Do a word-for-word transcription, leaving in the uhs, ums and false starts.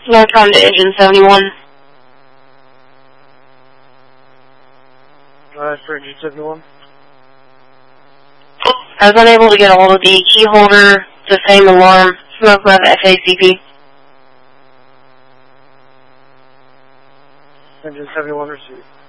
Northbound to engine seventy-one. Uh, for engine seventy-one. I was unable to get a hold of the key holder to same alarm. Smoke above F A C P. Engine seventy-one received.